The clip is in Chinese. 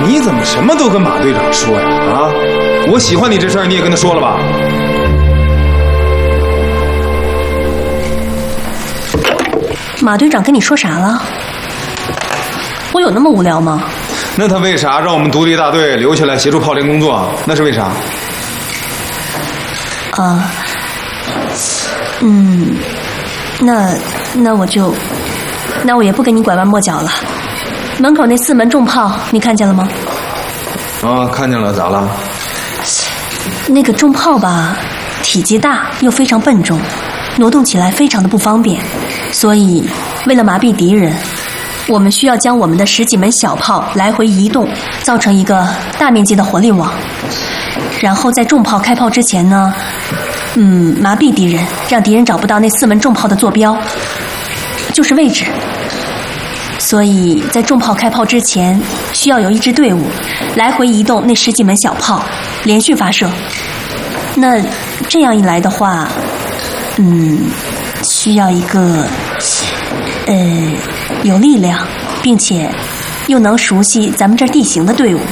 你怎么什么都跟马队长说呀？啊，我喜欢你这事儿你也跟他说了吧？ 马队长跟你说啥了？我有那么无聊吗？ 那他为啥让我们独立大队留下来协助炮连工作？那是为啥？那我也不跟你拐弯抹角了。门口那4门重炮你看见了吗？ 啊，看见了，咋了？ 那个重炮吧，体积大又非常笨重，挪动起来非常的不方便，所以为了麻痹敌人，我们需要将我们的10几门小炮来回移动，造成一个大面积的火力网，然后在重炮开炮之前呢，麻痹敌人，让敌人找不到那4门重炮的坐标，就是位置。所以在重炮开炮之前，需要有一支队伍来回移动那10几门小炮，连续发射。那这样一来的话，需要一个有力量，并且又能熟悉咱们这儿地形的队伍。